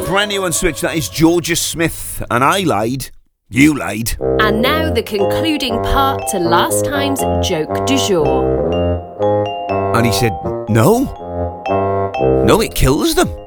brand new on Switch. That is Georgia Smith. And I lied. You lied. And now the concluding part to last time's joke du jour. And he said, no. No, it kills them.